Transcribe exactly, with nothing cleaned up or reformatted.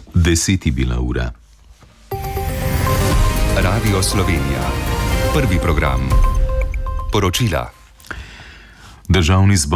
Deset je bila ura. Radio Slovenija. Prvi program. Poročila. Državni zbor